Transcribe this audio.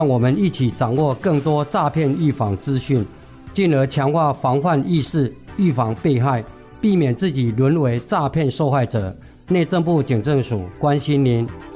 让我们一起掌握更多诈骗预防资讯，进而强化防范意识，预防被害，避免自己沦为诈骗受害者。内政部警政署关心您。